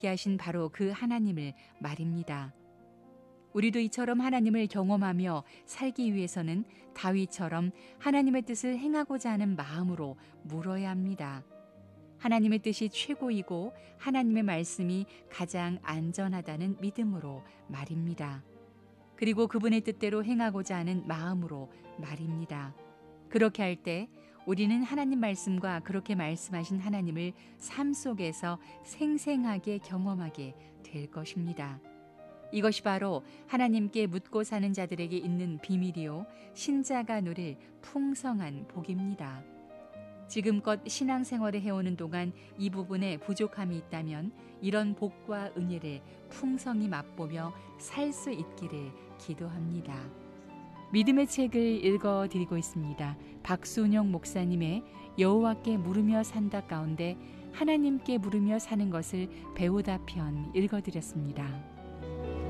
하신 바로 그 하나님을 말입니다. 우리도 이처럼 하나님을 경험하며 살기 위해서는 다윗처럼 하나님의 뜻을 행하고자 하는 마음으로 물어야 합니다. 하나님의 뜻이 최고이고 하나님의 말씀이 가장 안전하다는 믿음으로 말입니다. 그리고 그분의 뜻대로 행하고자 하는 마음으로 말입니다. 그렇게 할 때 우리는 하나님 말씀과 그렇게 말씀하신 하나님을 삶 속에서 생생하게 경험하게 될 것입니다. 이것이 바로 하나님께 묻고 사는 자들에게 있는 비밀이요 신자가 누릴 풍성한 복입니다. 지금껏 신앙생활을 해오는 동안 이 부분에 부족함이 있다면 이런 복과 은혜를 풍성히 맛보며 살 수 있기를 기도합니다. 믿음의 책을 읽어드리고 있습니다. 박순영 목사님의 여호와께 물으며 산다 가운데 하나님께 물으며 사는 것을 배우다 편 읽어드렸습니다.